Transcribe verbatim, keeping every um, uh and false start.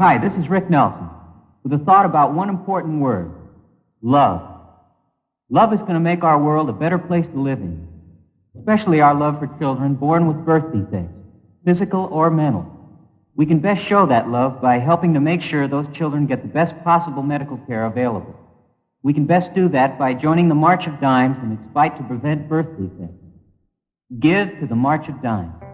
Hi, this is Rick Nelson with a thought about one important word, love. Love is going to make our world a better place to live in, especially our love for children born with birth defects, physical or mental. We can best show that love by helping to make sure those children get the best possible medical care available. We can best do that by joining the March of Dimes in its fight to prevent birth defects. Give to the March of Dimes.